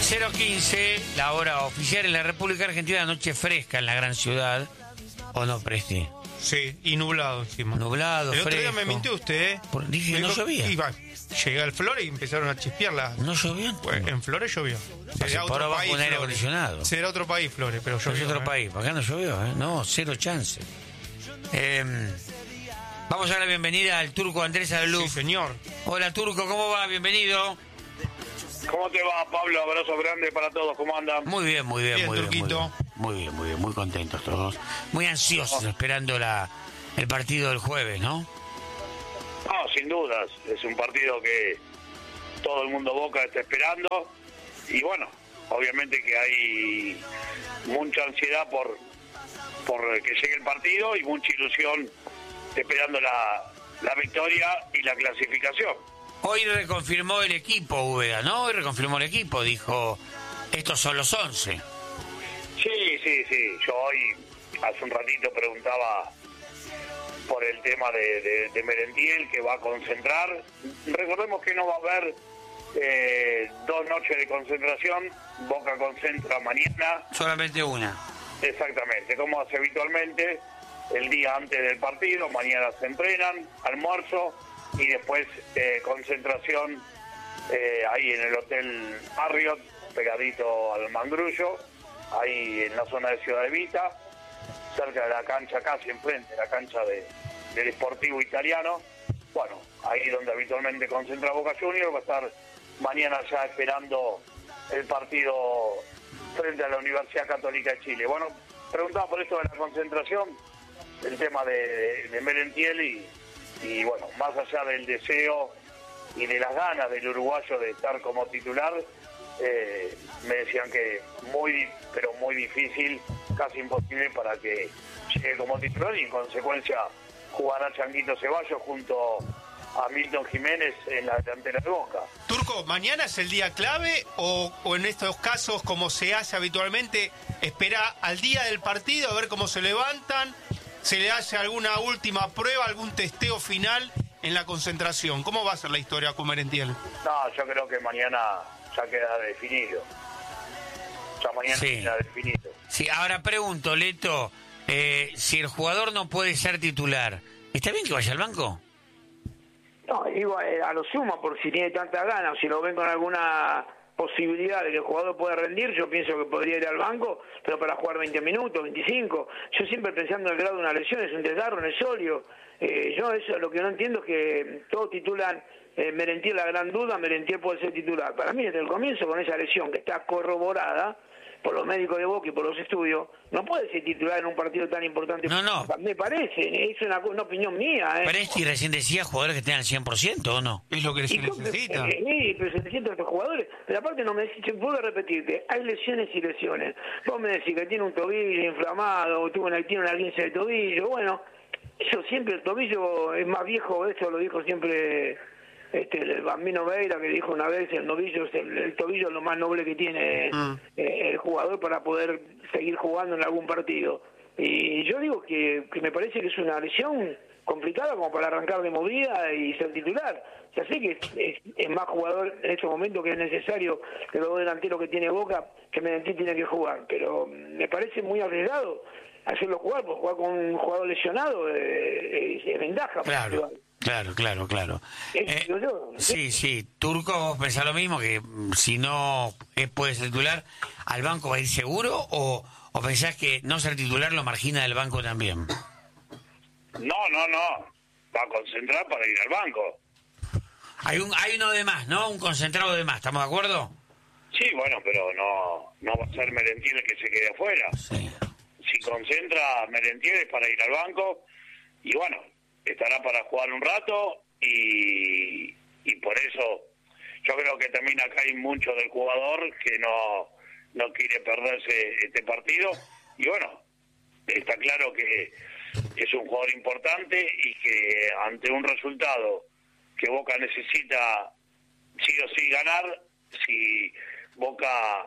0:15, la hora oficial en la República Argentina, noche fresca en la gran ciudad. ¿O no, Presti? Sí, y nublado encima. Nublado, el fresco. otro día me mintió usted, Dije que no dijo, llovía. Llegué al Flores y empezaron a chispear las... ¿No llovió? Pues, en Flores llovió. Pasó por abajo un aire acondicionado. Será otro país, Flores, pero llovió. Es otro país, acá no llovió, ¿eh? No, cero chance. Vamos a dar la bienvenida al Turco Andrés Alaluf. Sí, señor. Hola, Turco, ¿cómo va? Bienvenido. ¿Cómo te va, Pablo? Abrazo grande para todos. ¿Cómo andan? Muy bien, muy bien, Bien, muy bien. Turquito. Muy bien, muy bien, muy contentos todos. Muy ansiosos esperando el partido del jueves, ¿no? No, sin dudas. Es un partido que todo el mundo Boca está esperando. Y bueno, obviamente que hay mucha ansiedad por que llegue el partido y mucha ilusión esperando la victoria y la clasificación. Hoy reconfirmó el equipo, Úbeda, ¿no? Hoy reconfirmó el equipo, dijo, estos son los 11. Sí. Yo hoy, hace un ratito, preguntaba por el tema de Merentiel, que va a concentrar. Recordemos que no va a haber 2 noches de concentración. Boca concentra mañana. Solamente una. Exactamente, como hace habitualmente, el día antes del partido. Mañana se entrenan, almuerzo y después concentración ahí en el Hotel Marriott, pegadito al Mangrullo, ahí en la zona de Ciudad Evita, cerca de la cancha, casi enfrente de la cancha del Sportivo Italiano. Bueno, ahí donde habitualmente concentra Boca Juniors, va a estar mañana ya esperando el partido frente a la Universidad Católica de Chile. Bueno, preguntaba por esto de la concentración, el tema de Merentiel y bueno, más allá del deseo y de las ganas del uruguayo de estar como titular, me decían que pero muy difícil, casi imposible para que llegue como titular y en consecuencia jugará Changuito Ceballos junto a Milton Jiménez en la delantera de Boca. Turco, ¿mañana es el día clave o en estos casos, como se hace habitualmente, espera al día del partido a ver cómo se levantan, se le hace alguna última prueba, algún testeo final en la concentración? ¿Cómo va a ser la historia con Merentiel? No, yo creo que mañana ya queda definido. Ya mañana queda definido. Sí, ahora pregunto, Leto, si el jugador no puede ser titular, ¿está bien que vaya al banco? No, digo a lo sumo, por si tiene tanta ganas, o si lo ven con alguna posibilidad de que el jugador pueda rendir, yo pienso que podría ir al banco, pero para jugar 20 minutos, 25. Yo siempre pensando en el grado de una lesión, es un desgarro, no es sólido. Yo eso lo que no entiendo es que todos titulan Merentiel la gran duda, Merentiel puede ser titular. Para mí desde el comienzo con esa lesión que está corroborada por los médicos de Boca y por los estudios, no puede ser titular en un partido tan importante. No. Me parece, es una opinión mía. Presti recién decía jugadores que tengan el 100%, ¿o no? Es lo que se necesita. Sí, pero se necesitan estos jugadores. Pero aparte no me decís, puedo repetirte, hay lesiones y lesiones. Vos me decís que tiene un tobillo inflamado, tiene una guinza de tobillo, bueno, eso siempre, el tobillo es más viejo, eso lo dijo siempre el Bambino Veira, que dijo una vez, el tobillo es lo más noble que tiene el jugador para poder seguir jugando en algún partido. Y yo digo que me parece que es una lesión complicada como para arrancar de movida y ser titular. Ya sé que es más jugador en estos momentos, que es necesario que los dos delanteros que tiene Boca, que Merentiel tiene que jugar, pero me parece muy arriesgado hacerlo jugar, porque jugar con un jugador lesionado es ventaja. Claro. Sí, Turco, ¿vos pensás lo mismo? Que si no puede ser titular, ¿al banco va a ir seguro? ¿O pensás que no ser titular lo margina del banco también? No. Va a concentrar para ir al banco. Hay uno de más, ¿no? Un concentrado de más, ¿estamos de acuerdo? Sí, bueno, pero no va a ser Merentiel el que se quede afuera. Sí. Si concentra Merentiel es para ir al banco y bueno, estará para jugar un rato y por eso yo creo que también acá hay mucho del jugador que no quiere perderse este partido y bueno, está claro que es un jugador importante y que ante un resultado que Boca necesita sí o sí ganar, si Boca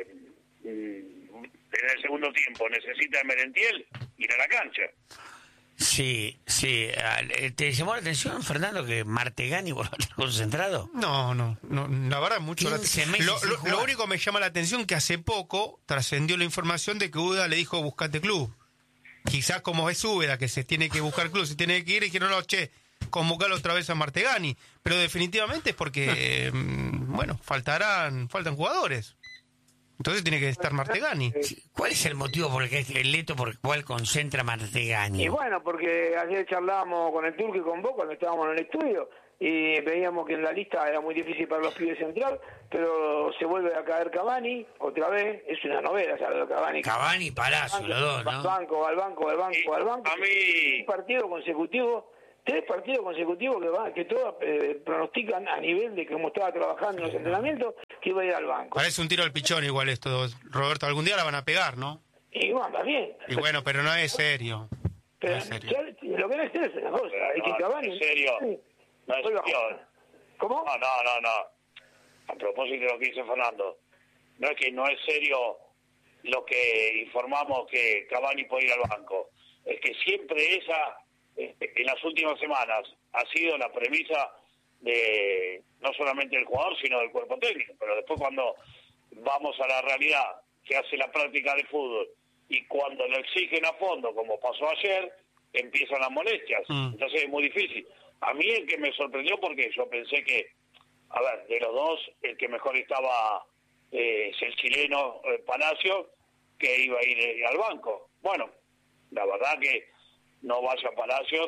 en el segundo tiempo necesita de Merentiel, ir a la cancha. Sí. ¿Te llamó la atención, Fernando, que Martegani volvió a estar concentrado? No, la verdad mucho. 15 meses sin jugar. Lo único que me llama la atención que hace poco trascendió la información de que Uda le dijo buscate club. Quizás como es Úbeda, que se tiene que buscar club, se tiene que ir, y dijeron, no, convocarlo otra vez a Martegani. Pero definitivamente es porque, faltan jugadores. Entonces tiene que estar Martegani. ¿Cuál es el motivo por el cual concentra Martegani? Y bueno, porque ayer charlábamos con el Turco y con vos cuando estábamos en el estudio y veíamos que en la lista era muy difícil para los pibes central, pero se vuelve a caer Cavani otra vez. Es una novela, ya lo de Cavani. Cavani y Palacio, los dos, ¿no? Al banco. A mí... 3 partidos consecutivos que todos pronostican a nivel de cómo estaba trabajando en los entrenamientos que iba a ir al banco. Parece un tiro al pichón igual esto, Roberto. Algún día la van a pegar, ¿no? Y bueno, también. Y bueno, pero no es serio. Pero lo que no es serio es una cosa. Hay que Cavani... ¿En serio? No es serio. ¿Cómo? No. A propósito de lo que dice Fernando, no es que no es serio lo que informamos que Cavani puede ir al banco. Es que siempre en las últimas semanas ha sido la premisa de no solamente del jugador sino del cuerpo técnico, pero después cuando vamos a la realidad que hace la práctica de fútbol y cuando lo exigen a fondo como pasó ayer, empiezan las molestias. Entonces es muy difícil. A mí el que me sorprendió, porque yo pensé que, de los dos, el que mejor estaba es el chileno Palacio, que iba a ir al banco. Bueno, la verdad que no vaya a Palacios,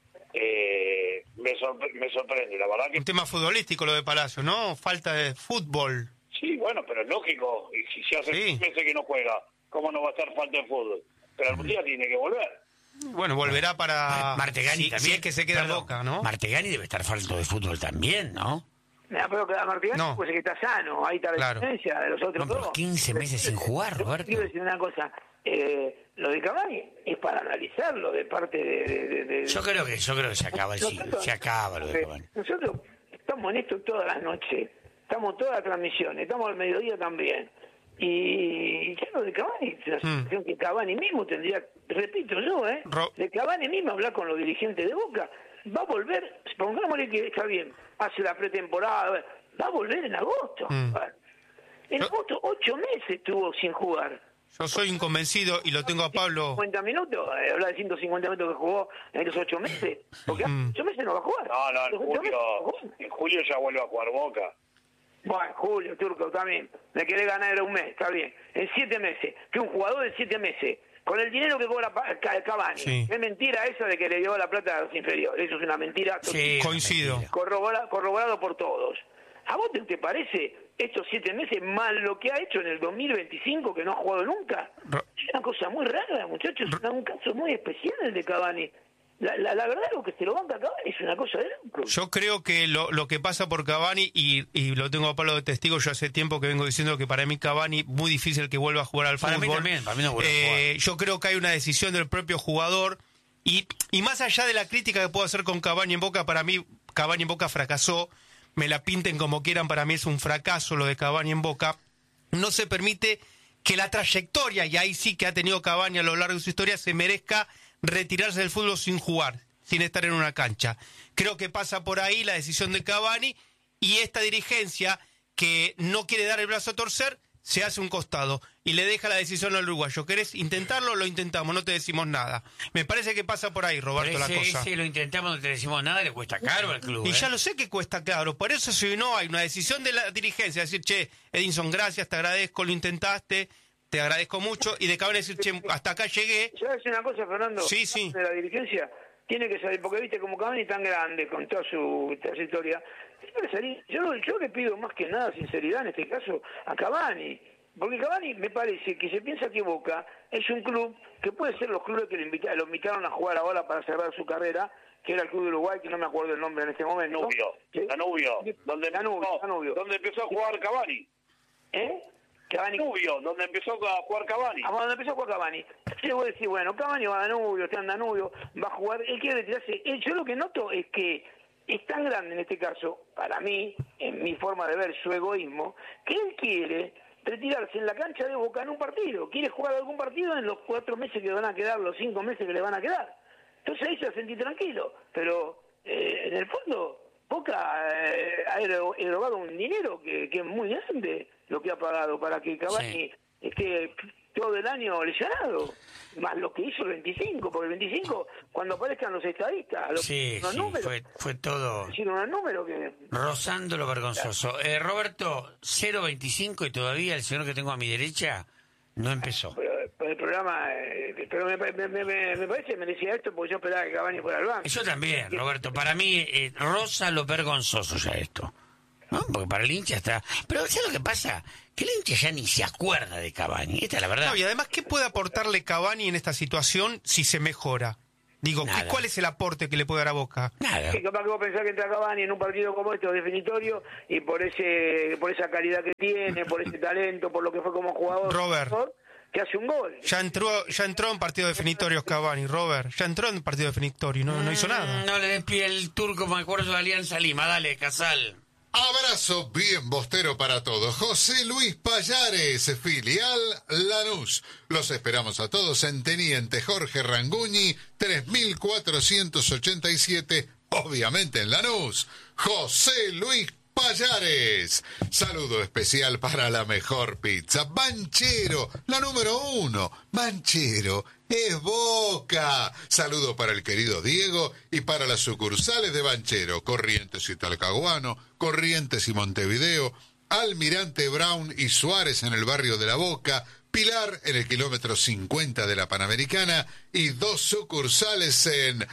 me sorprende, la verdad que... Un tema futbolístico lo de Palacio, ¿no? Falta de fútbol. Sí, bueno, pero es lógico, y si hace 6 meses que no juega, ¿cómo no va a estar falta de fútbol? Pero algún día tiene que volver. Bueno, volverá para... Martegani también. Si es que se queda en Boca, ¿no? Martegani debe estar falto de fútbol también, ¿no? Pero que Martegani pues es que está sano, ahí está la diferencia de los otros dos. 15 meses sin jugar, Roberto. Quiero decir una cosa, lo de Cavani es para analizarlo de parte de... Yo creo que se acaba se acaba lo de Cavani. Nosotros estamos en esto todas las noches, estamos todas las transmisiones, estamos al mediodía también. Y ya lo de Cavani es una situación que Cavani mismo tendría, repito yo, de Cavani mismo hablar con los dirigentes de Boca, va a volver, pongámosle que está bien, hace la pretemporada, va a volver en agosto. En agosto 8 meses estuvo sin jugar. Yo soy inconvencido y lo tengo a Pablo... 50 minutos, habla de 150 minutos que jugó en estos 8 meses, porque 8 meses no va a jugar. No, en julio ya vuelve a jugar Boca. Bueno, Julio, Turco, también. Me querés ganar un mes, está bien. En 7 meses. Que un jugador de 7 meses, con el dinero que cobra Cavani. Sí. Es mentira esa de que le llevó la plata a los inferiores. Eso es una mentira. Sí, coincido. Corroborado por todos. ¿A vos te parece estos 7 meses más lo que ha hecho en el 2025, que no ha jugado nunca? Es una cosa muy rara, muchachos. Es un caso muy especial el de Cavani. La verdad, lo que se lo banca a Cavani es una cosa de loco. Yo creo que lo que pasa por Cavani, y lo tengo a Pablo de testigo, yo hace tiempo que vengo diciendo que para mí Cavani, muy difícil que vuelva a jugar al fútbol. Para mí también, para mí no vuelve a jugar. Yo creo que hay una decisión del propio jugador, y más allá de la crítica que puedo hacer con Cavani en Boca, para mí Cavani en Boca fracasó, me la pinten como quieran, para mí es un fracaso lo de Cavani en Boca. No se permite que la trayectoria, y ahí sí que ha tenido Cavani a lo largo de su historia, se merezca retirarse del fútbol sin jugar, sin estar en una cancha. Creo que pasa por ahí la decisión de Cavani, y esta dirigencia que no quiere dar el brazo a torcer, se hace un costado y le deja la decisión al uruguayo. ¿Querés intentarlo? Lo intentamos, no te decimos nada. Me parece que pasa por ahí, Roberto, la cosa. Si lo intentamos, no te decimos nada, le cuesta caro al club. Y ya lo sé que cuesta caro, por eso si no hay una decisión de la dirigencia, decir, che, Edinson, gracias, te agradezco, lo intentaste, te agradezco mucho, y de Cavani decir, che, hasta acá llegué. ¿Sabes una cosa, Fernando? Sí. De la dirigencia tiene que salir, porque viste como Cavani tan grande con toda su trayectoria, tiene que salir. Yo le pido más que nada sinceridad en este caso a Cavani, porque Cavani me parece que se piensa que Boca es un club que puede ser los clubes que lo invitaron a jugar ahora para cerrar su carrera, que era el club de Uruguay, que no me acuerdo el nombre en este momento. Danubio, donde empezó a jugar Cavani. Danubio, donde empezó a jugar Cavani. Donde empezó a jugar Cavani. Entonces voy a decir, bueno, Cavani va a Danubio, está en Danubio, va a jugar, él quiere retirarse. Yo lo que noto es que es tan grande en este caso, para mí, en mi forma de ver su egoísmo, que él quiere retirarse en la cancha de Boca en un partido. Quiere jugar algún partido en los 4 meses que le van a quedar, los 5 meses que le van a quedar. Entonces ahí se sentí tranquilo, pero en el fondo Boca ha erogado un dinero que es muy grande lo que ha pagado para que Cavani esté todo el año lesionado, más lo que hizo el 25, porque el 25, cuando aparezcan los estadistas, los números, fue todo hicieron unos números que... rozando lo vergonzoso. Roberto, 0.25 y todavía el señor que tengo a mi derecha no empezó. Pero el programa, pero me parece que merecía esto porque yo esperaba que Cavani fuera al banco. Yo también, Roberto, para mí roza lo vergonzoso ya esto, ¿no? Porque para el hincha está... Pero ¿sabes lo que pasa? Que el hincha ya ni se acuerda de Cavani, esta es la verdad. No, y además, ¿qué puede aportarle Cavani en esta situación si se mejora? Digo, ¿cuál es el aporte que le puede dar a Boca? Nada. Sí, capaz que vos pensás que entra Cavani en un partido como este definitorio y por esa calidad que tiene, por ese talento, por lo que fue como jugador, Robert, que hace un gol. ya entró en partidos definitorios Cavani, Robert. Ya entró en partido definitorio, no hizo nada. No le despide el turco, me acuerdo de Alianza Lima. Dale, Casal. Abrazo bien bostero para todos. José Luis Payares, filial Lanús. Los esperamos a todos en Teniente Jorge Ranguñi, 3487, obviamente en Lanús. José Luis Payares. Saludo especial para la mejor pizza. Banchero, la número 1. Banchero es Boca. Saludo para el querido Diego y para las sucursales de Banchero, Corrientes y Talcahuano, Corrientes y Montevideo, Almirante Brown y Suárez en el barrio de La Boca, Pilar en el kilómetro 50 de la Panamericana y 2 sucursales en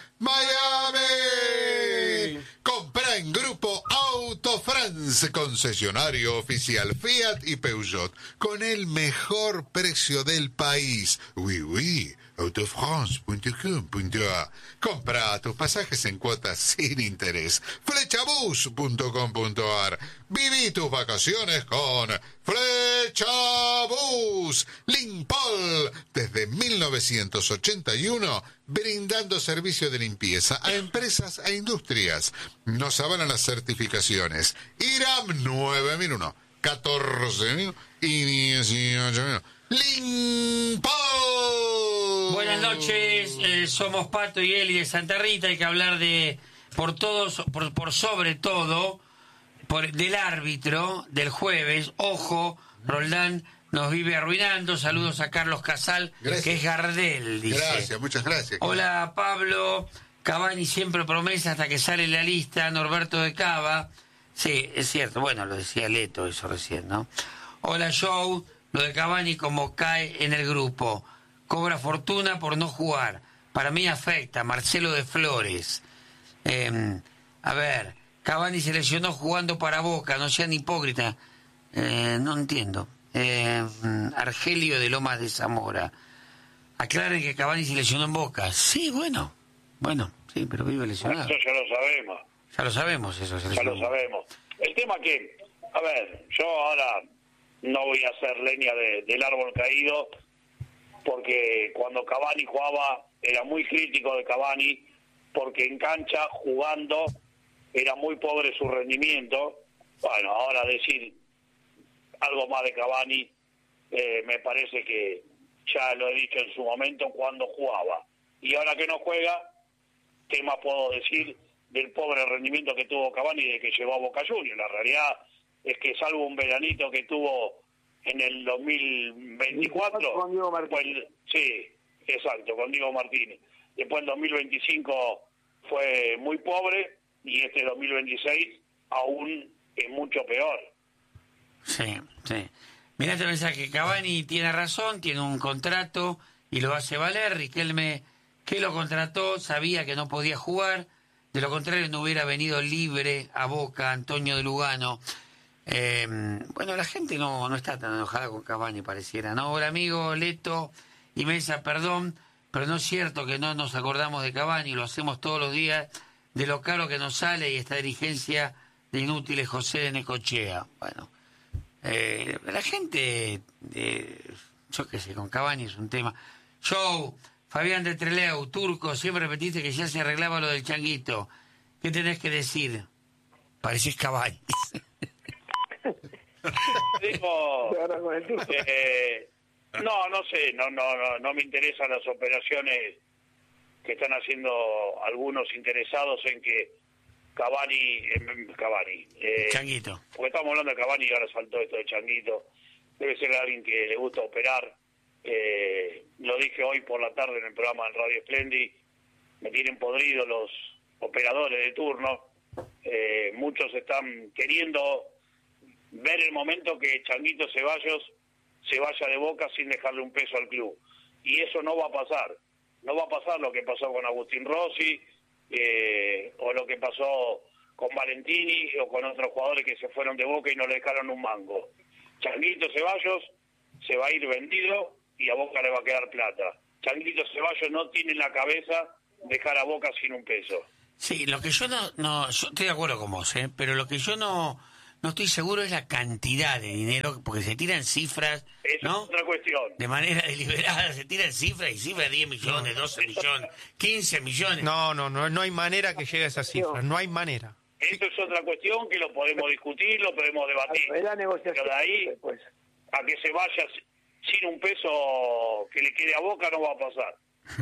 Miami. Compra en Grupo Auto France, concesionario oficial Fiat y Peugeot, con el mejor precio del país. Oui, autofrance.com.ar. Compra tus pasajes en cuotas sin interés. Flechabus.com.ar. Viví tus vacaciones con Flechabus. Limpol, desde 1981, brindando servicio de limpieza a empresas e industrias. Nos avalan las certificaciones IRAM 9001, 14000 y 18000. Limpol. Buenas noches, somos Pato y Eli de Santa Rita. Hay que hablar por sobre todo del árbitro del jueves. Ojo, Roldán nos vive arruinando. Saludos a Carlos Casal, gracias. Que es Gardel, dice. Gracias, muchas gracias. Hola Pablo, Cavani siempre promesa hasta que sale la lista. Norberto de Cava. Sí, es cierto, bueno, lo decía Leto eso recién, ¿no? Hola Joe, lo de Cavani como cae en el grupo. Cobra fortuna por no jugar. Para mí afecta. Marcelo de Flores. A ver, Cavani se lesionó jugando para Boca, no sean hipócritas. No entiendo. Argelio de Lomas de Zamora. Aclaren que Cavani se lesionó en Boca. Sí, bueno, sí, pero vive lesionado. Eso ya lo sabemos. Ya lo sabemos, eso. Ya lo sabemos. El tema que, a ver, yo ahora no voy a hacer leña del árbol caído, porque cuando Cavani jugaba era muy crítico de Cavani, porque en cancha, jugando, era muy pobre su rendimiento. Bueno, ahora decir algo más de Cavani, me parece que ya lo he dicho en su momento cuando jugaba. Y ahora que no juega, ¿qué más puedo decir del pobre rendimiento que tuvo Cavani desde que llegó a Boca Juniors? La realidad es que salvo un veranito que tuvo en el 2024, con Diego Martínez. Sí, exacto, con Diego Martínez. Después el 2025 fue muy pobre y este 2026 aún es mucho peor. Sí. Mirá, te pensás que Cavani tiene razón, tiene un contrato y lo hace valer. Riquelme, que lo contrató, sabía que no podía jugar. De lo contrario, no hubiera venido libre a Boca Antonio de Lugano. Bueno, la gente no está tan enojada con Cavani, pareciera, ¿no? Hola, amigo Leto y Mesa, perdón, pero no es cierto que no nos acordamos de Cavani, lo hacemos todos los días, de lo caro que nos sale y esta dirigencia de inútiles José de Necochea. Bueno, la gente, yo qué sé, con Cavani es un tema. Joe, Fabián de Trelew, Turco, siempre repetiste que ya se arreglaba lo del changuito. ¿Qué tenés que decir? Parecés Cavani. Digo, no sé, no me interesan las operaciones que están haciendo algunos interesados en que Cavani, Changuito. porque estamos hablando de Cavani y ahora saltó esto de Changuito, debe ser alguien que le gusta operar. Lo dije hoy por la tarde en el programa en Radio Splendid, me tienen podrido los operadores de turno. Muchos están queriendo ver el momento que Changuito Ceballos se vaya de Boca sin dejarle un peso al club, y eso no va a pasar. No va a pasar lo que pasó con Agustín Rossi, o lo que pasó con Valentini o con otros jugadores que se fueron de Boca y no le dejaron un mango. Changuito Ceballos se va a ir vendido y a Boca le va a quedar plata. Changuito Ceballos no tiene en la cabeza dejar a Boca sin un peso. Sí, lo que yo no yo estoy de acuerdo con vos, pero lo que yo no estoy seguro es la cantidad de dinero, porque se tiran cifras, Esa ¿no? es otra cuestión. De manera deliberada, se tiran cifras y cifras de 10 millones, 12 millones, 15 millones. No hay manera que llegue a esa cifra, no hay manera. Eso es otra cuestión que lo podemos discutir, lo podemos debatir. Es la negociación. Pero de ahí Después. a que se vaya sin un peso que le quede a Boca no va a pasar.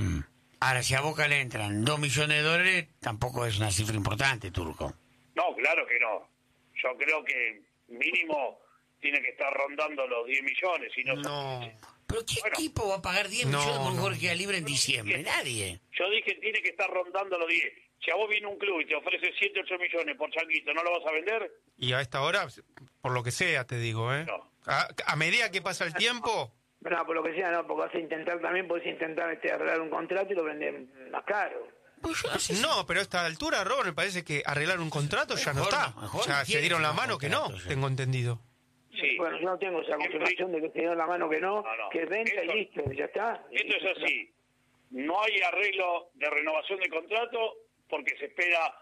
Ahora, si a Boca le entran 2 millones de dólares, tampoco es una cifra importante, Turco. No, claro que no. Yo creo que mínimo tiene que estar rondando los 10 millones. Y No. ¿Pero qué Bueno. equipo va a pagar 10 No, millones por un no. jugador que queda libre en diciembre? Nadie. Yo dije tiene que estar rondando los 10. Si a vos viene un club y te ofrece 7, 8 millones por Changuito, ¿no lo vas a vender? Y a esta hora, por lo que sea, te digo, No. A medida que pasa el tiempo, No, por lo que sea, no, porque vas a intentar también, podés intentar arreglar un contrato y lo venden más caro. Pues yo no sé si- no, pero a esta altura, Robert, me parece que arreglar un contrato ya no Mejor está. no, mejor Ya no se quiere dieron la firmar mano que no, contrato ya. tengo entendido. Sí. Bueno, yo no tengo esa confirmación de que se dio la mano que no, No. que es venta Esto- y listo, ya está. Esto es así. No hay arreglo de renovación de contrato porque se espera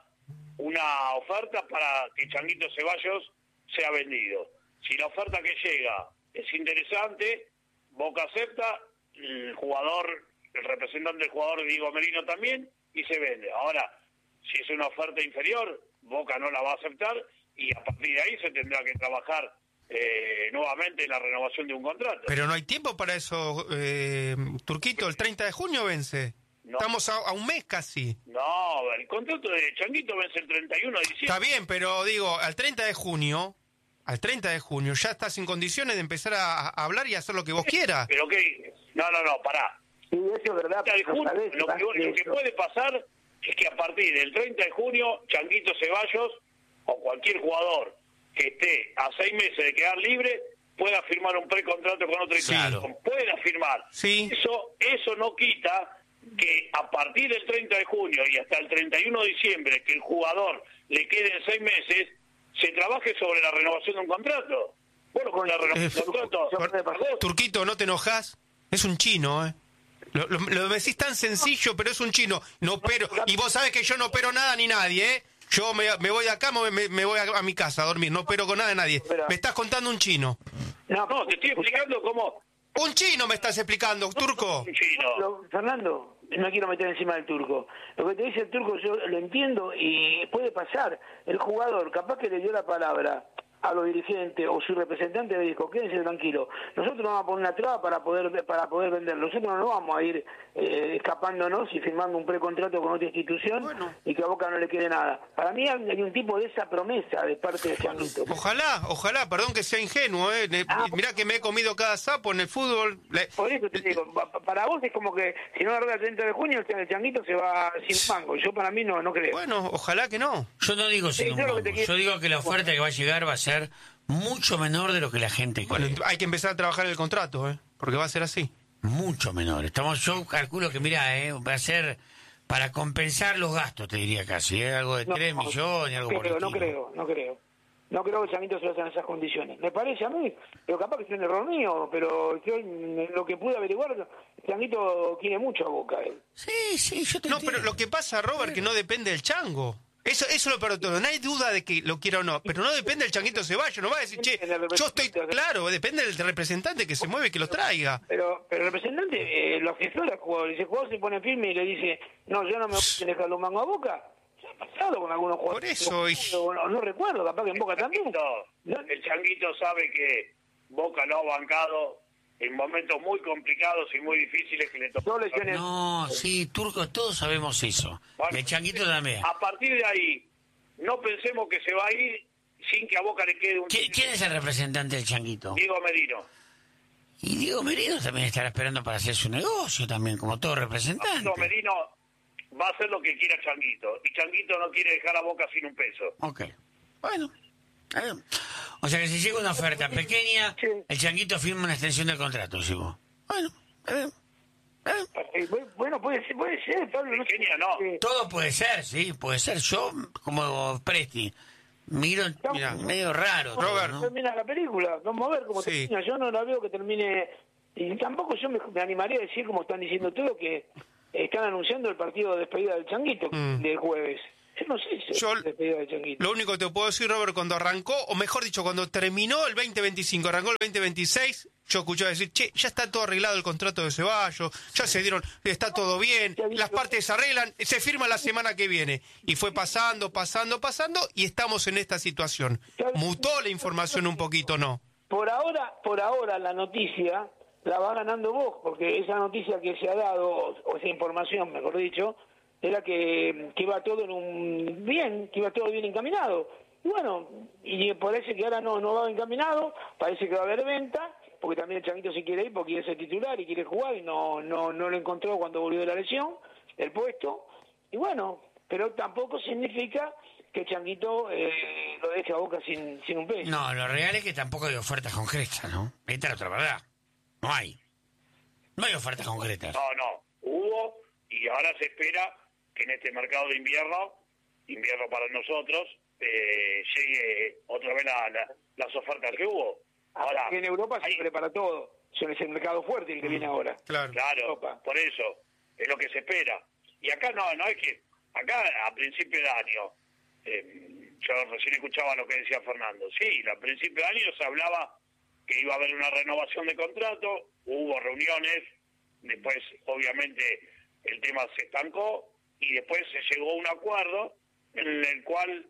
una oferta para que Changuito Ceballos sea vendido. Si la oferta que llega es interesante, Boca acepta, el representante del jugador Diego Merino también, y se vende. Ahora, si es una oferta inferior, Boca no la va a aceptar y a partir de ahí se tendrá que trabajar nuevamente en la renovación de un contrato. Pero no hay tiempo para eso, Turquito, el 30 de junio vence. No. Estamos a un mes casi. No, el contrato de Changuito vence el 31 de diciembre. Está bien, pero digo, al 30 de junio ya estás en condiciones de empezar a hablar y hacer lo que vos quieras. Pero qué, no, pará. Sí, eso es verdad, 30 de pero junio, sabés lo que eso. puede pasar es que a partir del 30 de junio, Changuito Ceballos o cualquier jugador que esté a 6 meses de quedar libre pueda firmar un precontrato con otro equipo. Claro. Pueda firmar. Sí. Eso no quita que a partir del 30 de junio y hasta el 31 de diciembre, que el jugador le queden 6 meses, se trabaje sobre la renovación de un contrato. Bueno, con la renovación de un contrato. Turquito, ¿no te enojas? Es un chino, ¿eh? Lo decís tan sencillo, pero es un chino. No opero. Y vos sabés que yo no opero nada ni nadie, ¿eh? Yo me voy de acá, me voy a mi casa a dormir. No opero con nada de nadie. Me estás contando un chino. No, te estoy explicando cómo Un chino me estás explicando, Turco. un chino. Fernando, no quiero meter encima del turco. Lo que te dice el turco yo lo entiendo y puede pasar. El jugador capaz que le dio la palabra a los dirigentes o su representante le dijo, quédense tranquilo, nosotros no vamos a poner una traba para poder venderlo, nosotros no vamos a ir escapándonos y firmando un precontrato con otra institución y que a Boca no le quede nada. Para mí hay un tipo de esa promesa de parte de Changuito. Ojalá, perdón que sea ingenuo, mirá que me he comido cada sapo en el fútbol. Por eso te digo, para vos es como que si no agarra el 30 de junio el Changuito se va sin mango. Yo para mí no creo. Bueno, ojalá que no. Yo no digo sin un claro que mango. te quiero- Yo digo que la oferta que va a llegar va a ser mucho menor de lo que la gente cree. Bueno, hay que empezar a trabajar el contrato, porque va a ser así. Mucho menor. Yo calculo que, mira, va a ser para compensar los gastos, te diría casi, algo de 3 millones, algo por el estilo. No creo que Changuito se lo haga en esas condiciones. Me parece a mí, pero capaz que es un error mío, pero yo lo que pude averiguar, Changuito quiere mucho a Boca. Sí, yo te No, entiendo. pero lo que pasa, Robert, que no depende del chango. Eso es lo peor de todo. No hay duda de que lo quiera o no, pero no depende del Changuito Ceballos. No va a decir, che, yo estoy claro, depende del representante que se mueve y que lo traiga. Pero el representante lo asesora al jugador. Y si el jugador se pone firme y le dice, no, yo no me voy a dejar los mangos a Boca, ya ha pasado con algunos jugadores. Por eso, No recuerdo, capaz que en Boca también. El Changuito sabe que Boca lo ha bancado en momentos muy complicados y muy difíciles que le tocó. No, sí, Turco, todos sabemos eso. Bueno, El Changuito también. A partir de ahí, no pensemos que se va a ir sin que a Boca le quede un... ¿Quién es el representante del Changuito? Diego Merino. Y Diego Merino también estará esperando para hacer su negocio también, como todo representante. Diego Merino va a hacer lo que quiera Changuito. Y Changuito no quiere dejar a Boca sin un peso. Ok. Bueno. O sea que si llega una oferta pequeña, Sí. el Changuito firma una extensión del contrato, digo. Bueno, Bueno, puede ser, Pablo. No sé. Pequeña no. todo puede ser, sí, puede ser. Yo, como Presti, mira, medio raro. todo, Robert. ¿no? Termina la película, vamos a ver cómo Sí. termina. Yo no la veo que termine, y tampoco yo me animaría a decir, como están diciendo todos, que están anunciando el partido de despedida del Changuito del jueves. Yo no sé si Yo- es despedida del Changuito. Lo único que te puedo decir, Robert, cuando arrancó, o mejor dicho, cuando terminó el 2025, arrancó el 2026, yo escuchaba decir, che, ya está todo arreglado el contrato de Ceballos, ya se dieron, está todo bien, las partes se arreglan, se firma la semana que viene. Y fue pasando, y estamos en esta situación. Mutó la información un poquito, ¿no? Por ahora la noticia la va ganando vos, porque esa noticia que se ha dado, o esa información, mejor dicho, era que iba todo que iba todo bien encaminado. Y bueno, y parece que ahora no va encaminado, parece que va a haber venta, porque también el Changuito se quiere ir porque quiere ser titular y quiere jugar y no lo encontró cuando volvió de la lesión, el puesto. Y bueno, pero tampoco significa que el Changuito lo deje a Boca sin un peso. No, lo real es que tampoco hay ofertas concretas, ¿no? Esta es la otra verdad. No hay. No hay ofertas concretas. No. Hubo, y ahora se espera que en este mercado de invierno para nosotros, llegue otra vez las ofertas que hubo. Ahora, En Europa hay- se prepara todo. Es el mercado fuerte el que viene ahora. Claro. Claro, Europa. por eso, es lo que se espera. Y acá no es que, acá a principio de año, yo recién escuchaba lo que decía Fernando, sí, a principio de año se hablaba que iba a haber una renovación de contrato, hubo reuniones, después obviamente el tema se estancó y después se llegó a un acuerdo en el cual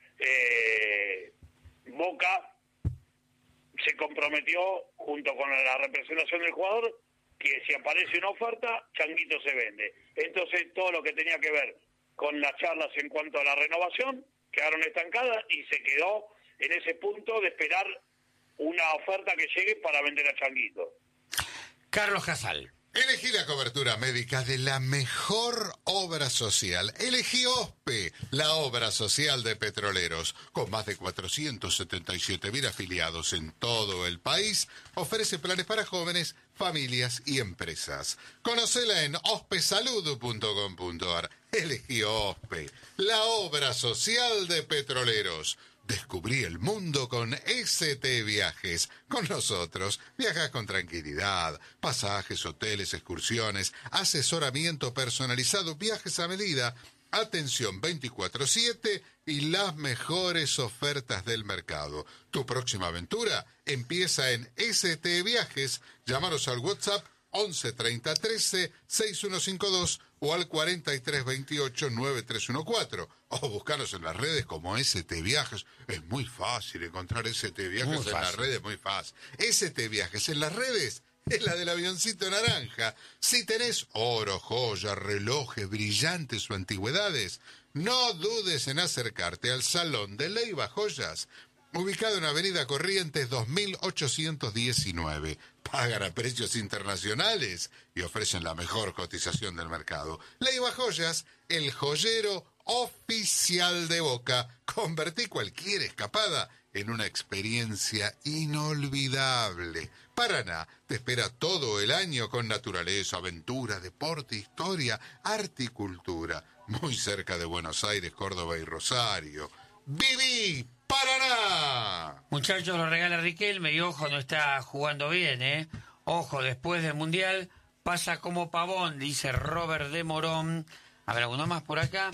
Boca se comprometió junto con la representación del jugador que si aparece una oferta, Changuito se vende. Entonces todo lo que tenía que ver con las charlas en cuanto a la renovación quedaron estancadas y se quedó en ese punto de esperar una oferta que llegue para vender a Changuito. Carlos Casal. Elegí la cobertura médica de la mejor obra social. Elegí OSPE, la obra social de Petroleros. Con más de 477.000 afiliados en todo el país, ofrece planes para jóvenes, familias y empresas. Conocela en ospesalud.com.ar. Elegí OSPE, la obra social de Petroleros. Descubrí el mundo con ST Viajes. Con nosotros viajas con tranquilidad. Pasajes, hoteles, excursiones, asesoramiento personalizado, viajes a medida, atención 24/7 y las mejores ofertas del mercado. Tu próxima aventura empieza en ST Viajes. Llámanos al WhatsApp 11 30 13 6152 o al 43 28 9314 o buscaros en las redes como ST Viajes. Es muy fácil encontrar ST Viajes en las redes, muy fácil. ST Viajes en las redes es la del avioncito naranja. Si tenés oro, joyas, relojes, brillantes o antigüedades, no dudes en acercarte al Salón de Leiva Joyas, ubicado en Avenida Corrientes 2819. Pagan a precios internacionales y ofrecen la mejor cotización del mercado. Leiva Joyas, el joyero oficial de Boca. Convertí cualquier escapada en una experiencia inolvidable. Paraná te espera todo el año con naturaleza, aventura, deporte, historia, arte y cultura. Muy cerca de Buenos Aires, Córdoba y Rosario. ¡Viví Paraná! Muchachos, lo regala Riquelme y ojo, no está jugando bien, ¿eh? Ojo, después del Mundial pasa como pavón, dice Robert de Morón. A ver, ¿alguno más por acá?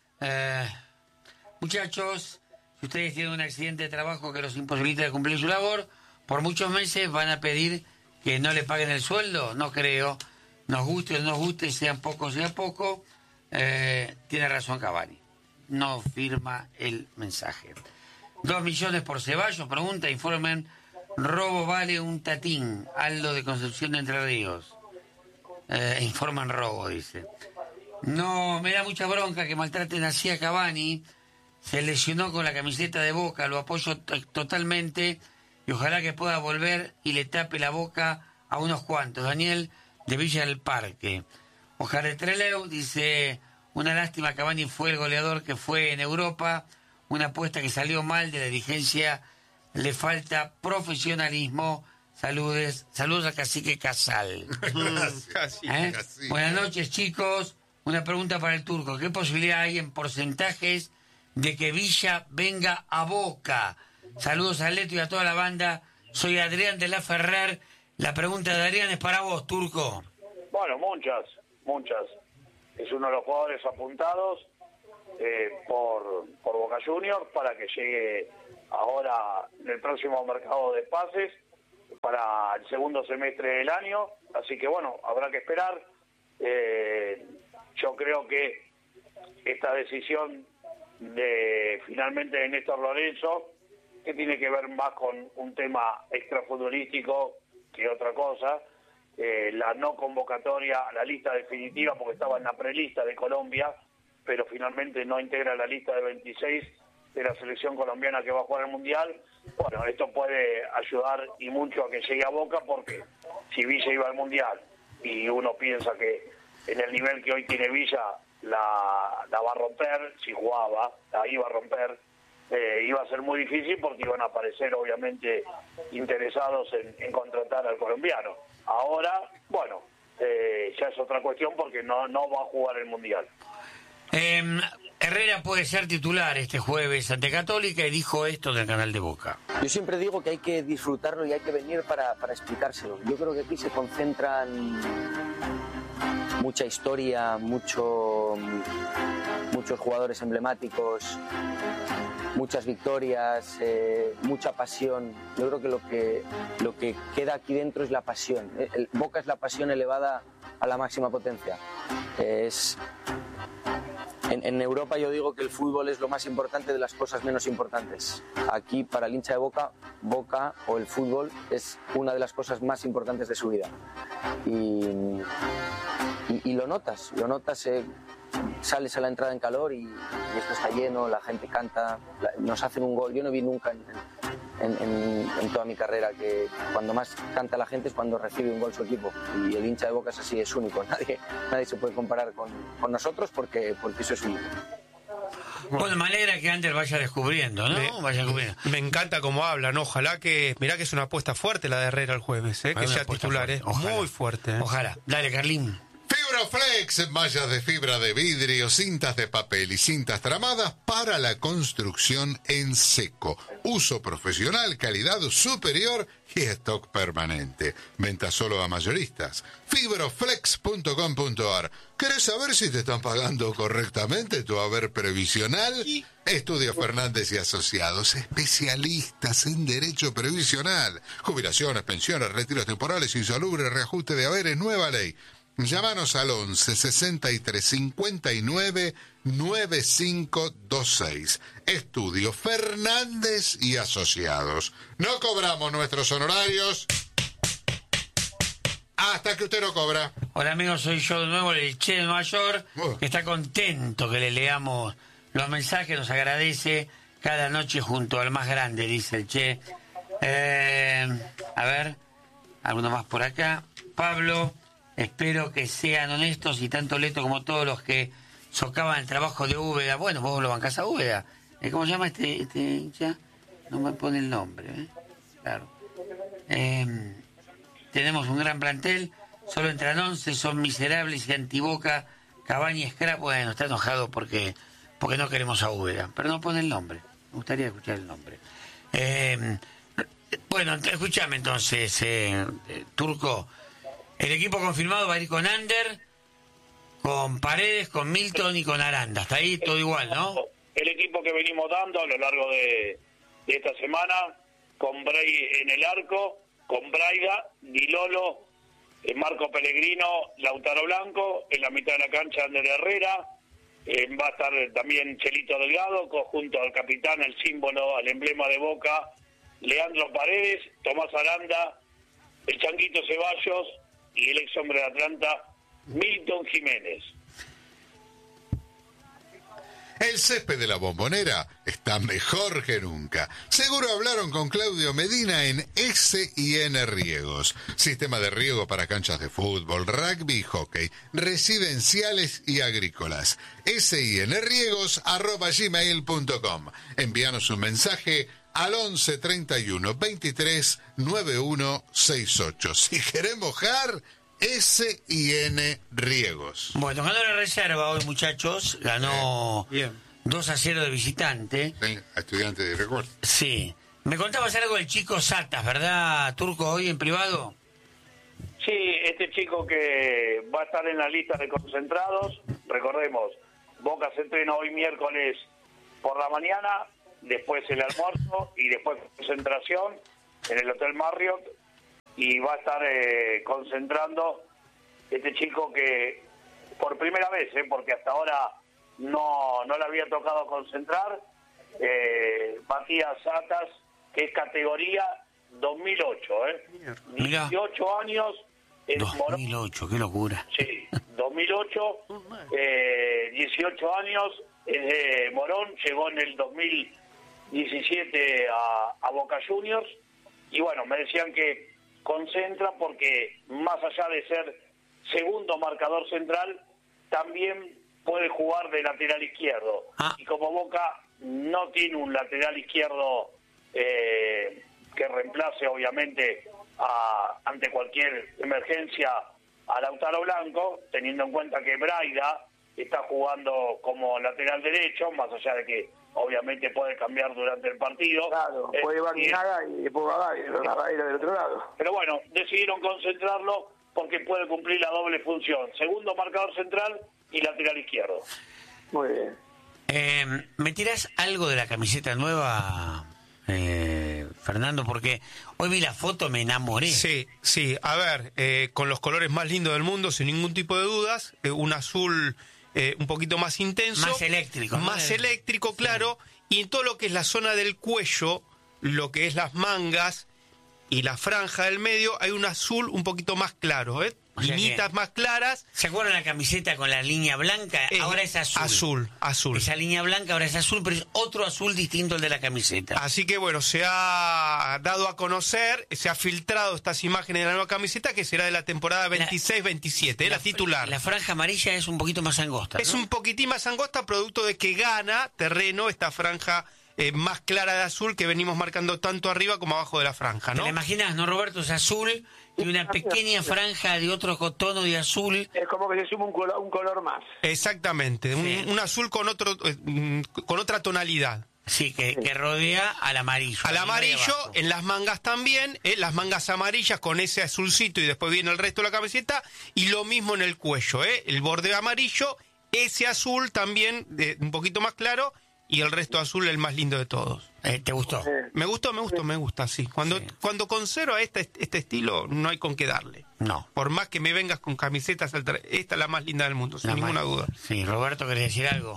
Muchachos, si ustedes tienen un accidente de trabajo que los imposibilita de cumplir su labor, por muchos meses van a pedir que no le paguen el sueldo. No creo. Nos guste o no nos guste, sea poco, sea poco. Tiene razón Cavani. No firma el mensaje. 2 millones por Ceballos, pregunta, informen Robo vale un tatín. Aldo de Concepción de Entre Ríos. Informan robo, dice. No, me da mucha bronca que maltraten así a Cavani. Se lesionó con la camiseta de Boca, lo apoyo totalmente y ojalá que pueda volver y le tape la boca a unos cuantos. Daniel de Villa del Parque. Ojalá de Trelew dice, una lástima, Cavani fue el goleador que fue en Europa, una apuesta que salió mal de la dirigencia, le falta profesionalismo. Saludos a Cacique Casal. Casi. Buenas noches, chicos. Una pregunta para el Turco. ¿Qué posibilidad hay en porcentajes de que Villa venga a Boca? Saludos a Leto y a toda la banda. Soy Adrián de la Ferrer. La pregunta de Adrián es para vos, Turco. Bueno, muchas. Es uno de los jugadores apuntados por Boca Juniors para que llegue ahora en el próximo mercado de pases para el segundo semestre del año. Así que bueno, habrá que esperar. Yo creo que esta decisión de finalmente de Néstor Lorenzo, que tiene que ver más con un tema extrafutbolístico que otra cosa, la no convocatoria a la lista definitiva, porque estaba en la prelista de Colombia, pero finalmente no integra la lista de 26 de la selección colombiana que va a jugar el Mundial. Bueno, esto puede ayudar y mucho a que llegue a Boca, porque si Villa iba al Mundial y uno piensa que en el nivel que hoy tiene Villa la va a romper, si jugaba, la iba a romper, iba a ser muy difícil porque iban a aparecer obviamente interesados en contratar al colombiano. Ahora, bueno, ya es otra cuestión porque no va a jugar el Mundial. Herrera puede ser titular este jueves ante Católica y dijo esto del canal de Boca. Yo siempre digo que hay que disfrutarlo y hay que venir para explicárselo. Yo creo que aquí se concentran mucha historia, muchos jugadores emblemáticos, muchas victorias, mucha pasión. Yo creo que lo que queda aquí dentro es la pasión. Boca es la pasión elevada a la máxima potencia. En Europa yo digo que el fútbol es lo más importante de las cosas menos importantes. Aquí, para el hincha de Boca o el fútbol es una de las cosas más importantes de su vida. Y lo notas, sales a la entrada en calor y esto está lleno, la gente canta, nos hacen un gol. Yo no vi nunca en toda mi carrera que cuando más canta la gente es cuando recibe un gol su equipo, y el hincha de Boca es así, es único, nadie se puede comparar con nosotros porque eso es único. Bueno, me alegra que Ander vaya descubriendo, ¿no? Vaya descubriendo. Me encanta cómo hablan, ojalá que... Mirá que es una apuesta fuerte la de Herrera el jueves, que sea titular, muy fuerte. Ojalá. Dale, Carlín. Fibroflex, mallas de fibra de vidrio, cintas de papel y cintas tramadas para la construcción en seco. Uso profesional, calidad superior y stock permanente. Venta solo a mayoristas. Fibroflex.com.ar. ¿Querés saber si te están pagando correctamente tu haber previsional? Estudio Fernández y Asociados, especialistas en derecho previsional. Jubilaciones, pensiones, retiros temporales, insalubres, reajuste de haberes, nueva ley. Llámanos al 11 63 59 9526. Estudio Fernández y Asociados. No cobramos nuestros honorarios hasta que usted no cobra. Hola amigos, soy yo de nuevo, el Che de Nueva York, que está contento que le leamos los mensajes, nos agradece cada noche junto al más grande, dice el Che. A ver, alguno más por acá. Pablo... Espero que sean honestos y tanto Leto como todos los que socavan el trabajo de Úbeda. Bueno, vos lo bancás a Úbeda. ¿Cómo se llama este hincha? No me pone el nombre. Claro. Tenemos un gran plantel. Solo entran 11, son miserables y antiboca. Cavani, Scrap. Bueno, está enojado porque no queremos a Úbeda. Pero no pone el nombre. Me gustaría escuchar el nombre. Bueno, escúchame entonces, Turco. El equipo confirmado va a ir con Ander, con Paredes, con Milton y con Aranda. Hasta ahí todo igual, ¿no? El equipo que venimos dando a lo largo de esta semana, con Bray en el arco, con Braida, Dilolo, Marco Pellegrino, Lautaro Blanco, en la mitad de la cancha Ander Herrera, va a estar también Chelito Delgado, junto al capitán, el símbolo, al emblema de Boca, Leandro Paredes, Tomás Aranda, el Changuito Ceballos y el ex hombre de Atlanta, Milton Jiménez. El césped de la Bombonera está mejor que nunca. Seguro hablaron con Claudio Medina en S&N Riegos. Sistema de riego para canchas de fútbol, rugby y hockey, residenciales y agrícolas. SINRiegos@gmail.com. Envíanos un mensaje al 11 31 23 91 68. Si querés mojar, S&N Riegos. Bueno, ganó la reserva hoy, muchachos. Ganó Bien. 2-0 de visitante. Sí, a Estudiantes de Recuerdo. Sí. Me contabas algo del chico Satas, ¿verdad, Turco, hoy en privado? Sí, este chico que va a estar en la lista de concentrados, recordemos, Boca se entrena hoy miércoles por la mañana, después el almuerzo y después concentración en el Hotel Marriott, y va a estar concentrando este chico que por primera vez, porque hasta ahora no le había tocado concentrar, Matías Satas, que es categoría 2008, Mirá. 18 años en 2008, qué locura. Sí, 2008, 18 años, es de Morón, llegó en el 2017 a Boca Juniors, y bueno, me decían que concentra porque más allá de ser segundo marcador central, también puede jugar de lateral izquierdo. Y como Boca no tiene un lateral izquierdo que reemplace obviamente ante cualquier emergencia a Lautaro Blanco, teniendo en cuenta que Braida está jugando como lateral derecho, más allá de que obviamente puede cambiar durante el partido. Claro, puede Barinaga y después Gaga del otro lado. Pero bueno, decidieron concentrarlo porque puede cumplir la doble función, segundo marcador central y lateral izquierdo. Muy bien. ¿Me tirás algo de la camiseta nueva, Fernando? Porque hoy vi la foto, me enamoré. Sí, a ver, con los colores más lindos del mundo, sin ningún tipo de dudas, un azul un poquito más intenso. Más eléctrico. Más eléctrico, claro, y en todo lo que es la zona del cuello, lo que es las mangas y la franja del medio, hay un azul un poquito más claro, O sea linitas más claras. ¿Se acuerdan la camiseta con la línea blanca? Ahora es azul. Azul. Esa línea blanca ahora es azul, pero es otro azul distinto al de la camiseta. Así que bueno, se ha dado a conocer, se ha filtrado estas imágenes de la nueva camiseta que será de la temporada 26-27, la titular. La franja amarilla es un poquito más angosta, ¿no? Es un poquitín más angosta, producto de que gana terreno esta franja más clara de azul que venimos marcando tanto arriba como abajo de la franja, ¿no? ¿Te la imaginas, no, Roberto? Es azul y una pequeña franja de otro tono de azul. Es como que se suma un color más. Exactamente, Sí. un azul con otra tonalidad. Sí, que rodea al amarillo. Al arriba y amarillo, abajo. en las mangas también, las mangas amarillas con ese azulcito y después viene el resto de la camiseta, y lo mismo en el cuello, el borde amarillo, ese azul también un poquito más claro, y el resto azul el más lindo de todos. ¿Te gustó? Me gusta, sí. Cuando conservo este estilo, no hay con qué darle. No. Por más que me vengas con camisetas, esta es la más linda del mundo, sin ninguna duda. Sí, Roberto, ¿querés decir algo?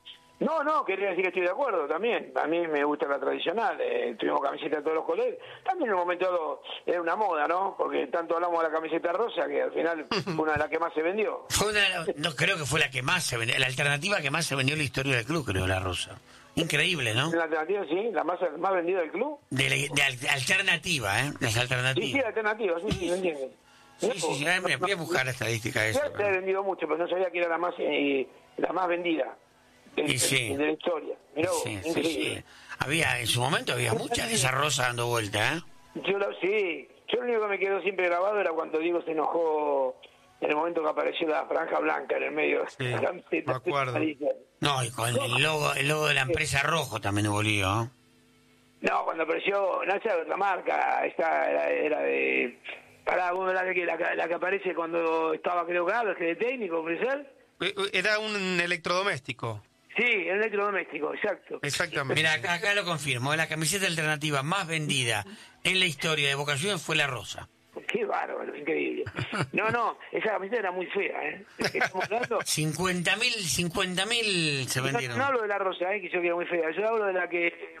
No, quería decir que estoy de acuerdo también. A mí me gusta la tradicional. Tuvimos camiseta de todos los colores. También en un momento dado era una moda, ¿no? Porque tanto hablamos de la camiseta rosa que al final fue una de las que más se vendió. No creo que fue la que más se vendió, la alternativa que más se vendió en la historia del club, creo, la rosa. Increíble, ¿no? La alternativa, sí, la más vendida del club. De alternativa, Las alternativas. Sí, alternativa, sí, lo entiendo. Sí, voy a buscar la estadística de eso. Se ha vendido mucho, pero no sabía que era la más vendida de la historia. Mirá vos, increíble. Sí. En su momento había muchas de esa rosa dando vuelta, Yo lo único que me quedó siempre grabado era cuando Diego se enojó en el momento que apareció la franja blanca en el medio. Sí, me acuerdo. No, y con el logo de la empresa rojo también hubo lío, ¿no? No, cuando apareció, no sé, otra marca, era de... Pará, ¿cómo era la que aparece cuando estaba, creo que de técnico, Frisell? Era un electrodoméstico. Sí, el electrodoméstico, exacto. Exactamente. Mira, acá lo confirmo, la camiseta alternativa más vendida en la historia de Boca Juniors fue la rosa. Qué bárbaro, increíble. No, esa camiseta era muy fea, Estamos hablando... 50.000 se vendieron. No hablo de la rosa, que yo que era muy fea. Yo hablo de la que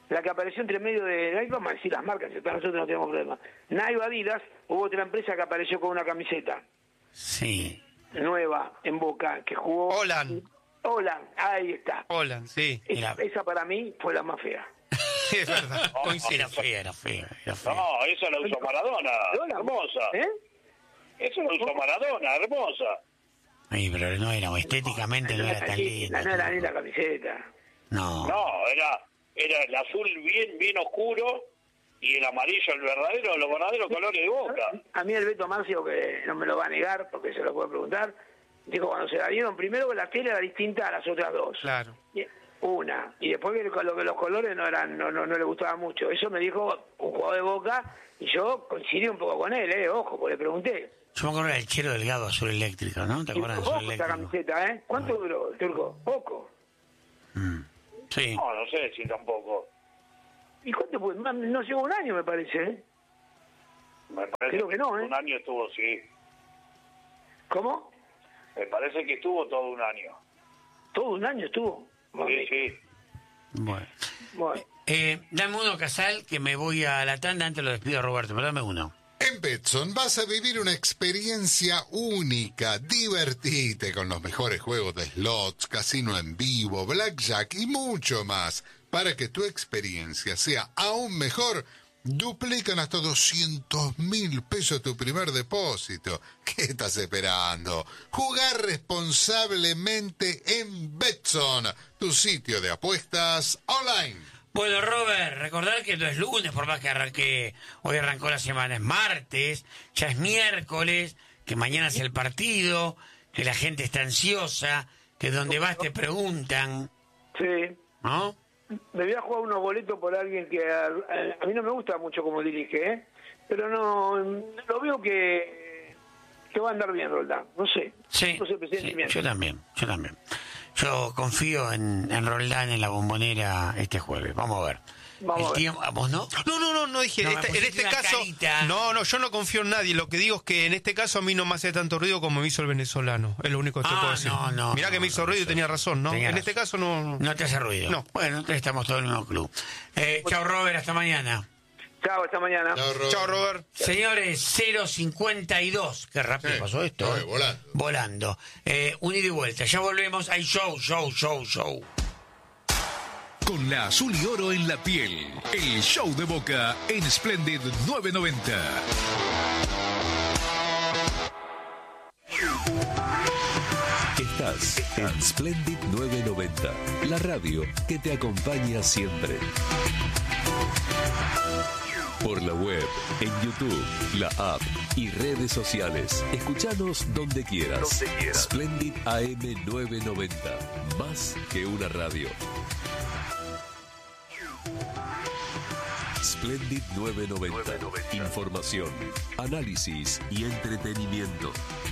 la que apareció entre medio de, ahí vamos a decir las marcas, para nosotros no tenemos problema. Nike, Adidas, hubo otra empresa que apareció con una camiseta. Sí. Nueva, en Boca, que jugó... Holland, ahí está. sí. Esa para mí fue la más fea. Es verdad, coincido. Era fea. No, esa la usó Maradona, hermosa. Esa la usó Maradona, hermosa. Ay, pero no era, estéticamente no era tan linda. No era ni la camiseta. No, era el azul bien oscuro y el amarillo, los verdaderos colores de Boca. A mí el Beto Marcio, que no me lo va a negar porque se lo puede preguntar, dijo cuando se la dieron, primero que la tela era distinta a las otras dos. Claro. Una, y después que los colores no le gustaban mucho. Eso me dijo un jugador de Boca y yo coincidí un poco con él, ojo, porque le pregunté. yo me acuerdo del Chelo Delgado azul eléctrico, ¿no? ¿Te acuerdas del azul Poco esa eléctrico? camiseta, ¿Cuánto duró, Turco? Poco. Sí. No sé si tampoco. ¿Y cuánto fue? No llegó un año, me parece, Me parece Creo que no, un año estuvo, sí. ¿Cómo? Me parece que estuvo todo un año. Todo un año estuvo. Sí. Bueno. Bueno. Dame uno, Casal, que me voy a la tanda. Antes lo despido a Roberto, pero dame uno. En Betson vas a vivir una experiencia única. Divertite con los mejores juegos de slots, casino en vivo, blackjack y mucho más. Para que tu experiencia sea aún mejor, duplican hasta 200.000 pesos tu primer depósito. ¿Qué estás esperando? Jugar responsablemente en Betson, tu sitio de apuestas online. Bueno, Robert, recordar que no es lunes, por más que hoy arrancó la semana, es martes, ya es miércoles, que mañana es el partido, que la gente está ansiosa, que donde vas te preguntan, Sí. ¿no? Me voy a jugar unos boletos por alguien que a mí no me gusta mucho como dirige, pero no lo veo que va a andar bien, Roldán. No sé. Sí, No sé, presentimiento. yo también. Yo confío en Roldán en la Bombonera este jueves. Vamos a ver. Vamos a ver. ¿Vos no? No dije, No, me en pusiste este una caso, carita. no, yo no confío en nadie, lo que digo es que en este caso a mí no me hace tanto ruido como me hizo el venezolano, es lo único que te puedo decir. Mirá que me hizo ruido y tenía razón, ¿no? Tenía En razón. este caso no. No te hace ruido. No. Bueno, entonces estamos todos en el mismo club. Chao, Robert, hasta mañana. Chao, hasta mañana. Chao, Robert. Señores, 0:52. Qué rápido Sí, pasó esto. volando. Volando. Un ida y vuelta. Ya volvemos. Hay show. Con la azul y oro en la piel. El show de Boca en Splendid 990. Estás en Splendid 990, la radio que te acompaña siempre. Por la web, en YouTube, la app y redes sociales. Escuchanos donde quieras. Splendid AM 990, más que una radio. Splendid 990. Información, análisis y entretenimiento.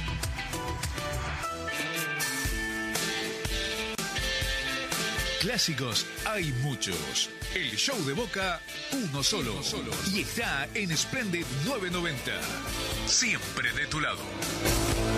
Clásicos hay muchos. El show de Boca, uno solo. Y está en Splendid 990. Siempre de tu lado.